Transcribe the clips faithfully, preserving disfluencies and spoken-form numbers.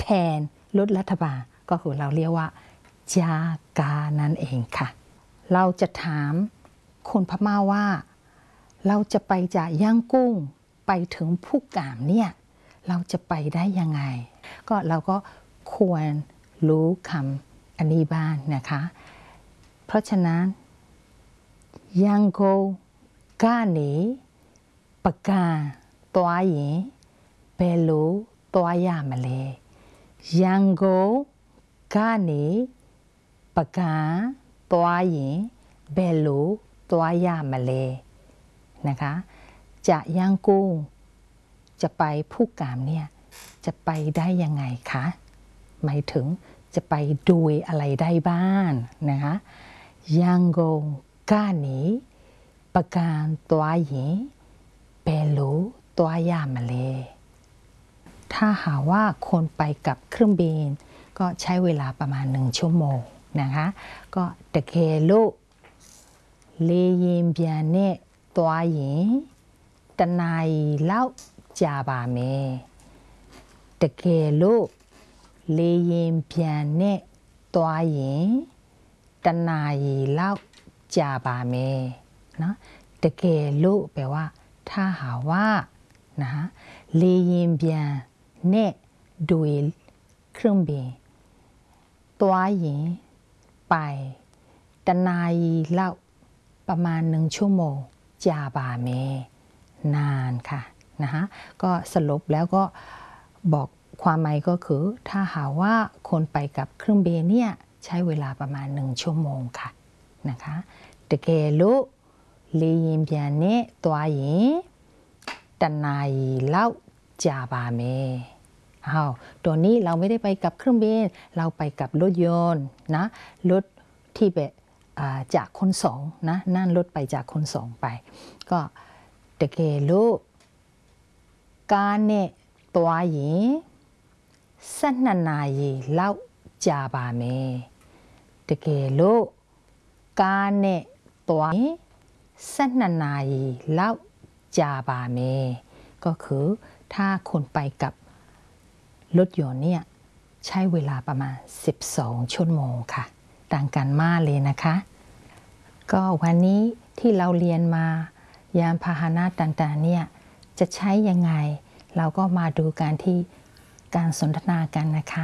นรถรัฐบาลก็คือเราเรียกว่าจากานั่นเองค่ะเราจะถามคนพม่าว่าเราจะไปจากย่างกุ้งไปถึงผู้กามเนี่ยเราจะไปได้ยังไงก็เราก็ควรรู้คำอันนี้บ้างนะคะเพราะฉะนั้นย่างโกกาเนปะกาตัวเย็นเบลูตัวยามาเลยยังโกกาเนปะกาตัวเย็นเบลูตัวยามาเลยนะคะจะย่างกุ้งจะไปผู้กามเนี่ยจะไปได้ยังไงคะหมายถึงจะไปดูอะไรได้บ้างนะคะยังโกกาเนปะกาตัวเย็นเบลูตัวยามาเลยถ้าหาว่าคนไปกับเครื่องบินก็ใช้เวลาประมาณหนึ่งชั่วโมงนะคะก็ตะเกลุเลยินเบียนเนตัวเย็นตนายเล่าจาบาเมตะเกลุเลยินเบียนเนตัวเย็นตนายเล่าจาบาเมเนาะตะเกลุแปลว่าถ้าหาว่านะคะเลยินเบียนเนด้วยเครื่องบินตัวเย็นไปตนายเล่าประมาณหนึ่งชั่วโมงจาบาเมนานค่ะนะคะก็สรุปแล้วก็บอกความหมายก็คือถ้าหาว่าคนไปกับเครื่องบินเนี่ยใช้เวลาประมาณหนึ่งชั่วโมงค่ะนะคะตะเกลุลียินเบียนเนตัวเย็นตนายเล่าจาบาเมอ้าวตัวนี้เราไม่ได้ไปกับเครื่องบินเราไปกับรถยนต์นะรถที่แบบจากคนสองนะนั่นรถไปจากคนสองไปก็ตะเกลุกาเนตัวเย็นสันนานายีเล่าจาบาเมตะเกลุกาเนตัวเย็นสันนานายีเล่าจาบาเมก็คือถ้าคนไปกับรถยนต์เนี่ยใช้เวลาประมาณสิบสองชั่วโมงค่ะต่างกันมากเลยนะคะก็วันนี้ที่เราเรียนมายานพาหนะต่างๆเนี่ยจะใช้ยังไงเราก็มาดูกันที่การสนทนากันนะคะ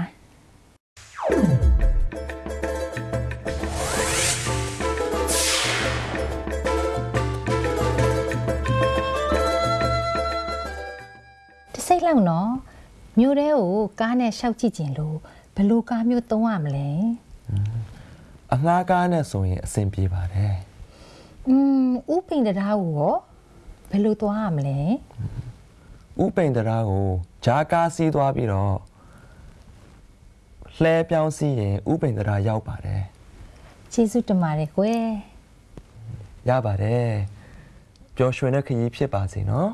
ที่ใช่แล้วเนาะမျိုးတဲ့ကိုကားနဲ့ရှောက်ကြည့်ကျင်လို့ဘယ်လိုကားမျိုးသုံးရမလဲအငှားကားနဲ့ဆိုရင်အဆင်ပြေပါတယ်อืมဥပိန်တရားကိုရောဘယ်လိုသွားရမလဲဥပိန်တရားကိုဂျာကားစီးသွားပြီးတော့လှဲပြောင်းစီးရင်ဥပိန်တရားရောက်ပါတယ်ကျေးဇူးတင်ပါတယ်ကွယ်ရပါတယ်ပျော်ရွှင်တဲ့ခရီးဖြစ်ပါစေနော်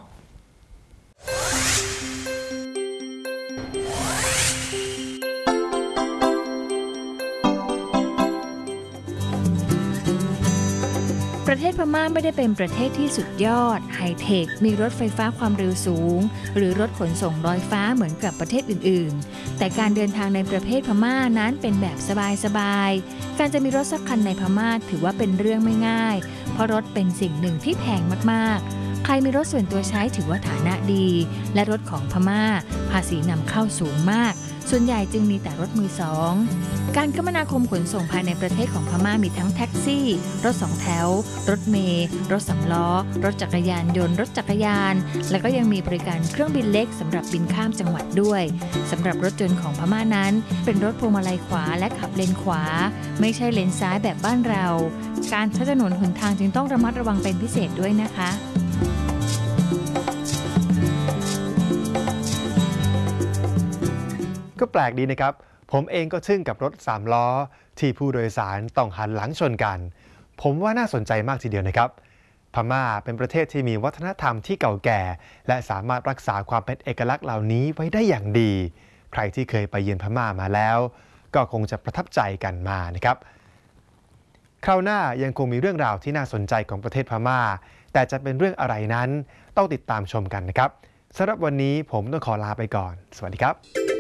ประเทศพม่าไม่ได้เป็นประเทศที่สุดยอดไฮเทคมีรถไฟฟ้าความเร็วสูงหรือรถขนส่งลอยฟ้าเหมือนกับประเทศอื่นๆแต่การเดินทางในประเทศพม่านั้นเป็นแบบสบายๆการจะมีรถสักคันในพม่าถือว่าเป็นเรื่องไม่ง่ายเพราะรถเป็นสิ่งหนึ่งที่แพงมากๆใครมีรถส่วนตัวใช้ถือว่าฐานะดีและรถของพม่าภาษีนำเข้าสูงมากส่วนใหญ่จึงมีแต่รถมือสองการคมนาคมขนส่งภายในประเทศของพม่ามีทั้งแท็กซี่รถสองแถวรถเมล์รถสำล้อรถจักรยานยนต์รถจักรยานและก็ยังมีบริการเครื่องบินเล็กสำหรับบินข้ามจังหวัดด้วยสำหรับรถยนต์ของพม่านั้นเป็นรถพวงมาลัยขวาและขับเลนขวาไม่ใช่เลนซ้ายแบบบ้านเราการใช้ถนนหนทางจึงต้องระมัดระวังเป็นพิเศษด้วยนะคะก็แปลกดีนะครับผมเองก็ทึ่งกับรถสามล้อที่ผู้โดยสารต้องหันหลังชนกันผมว่าน่าสนใจมากทีเดียวนะครับพม่าเป็นประเทศที่มีวัฒนธรรมที่เก่าแก่และสามารถรักษาความเป็นเอกลักษณ์เหล่านี้ไว้ได้อย่างดีใครที่เคยไปเยือนพม่ามาแล้วก็คงจะประทับใจกันมานะครับคราวหน้ายังคงมีเรื่องราวที่น่าสนใจของประเทศพม่าแต่จะเป็นเรื่องอะไรนั้นต้องติดตามชมกันนะครับสำหรับวันนี้ผมต้องขอลาไปก่อนสวัสดีครับ